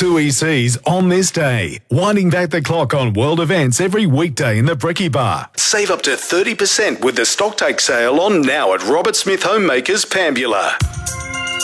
2 ECs on this day. Winding back the clock on world events every weekday in the Bricky Bar. Save up to 30% with the stocktake sale on now at Robert Smith Homemakers, Pambula.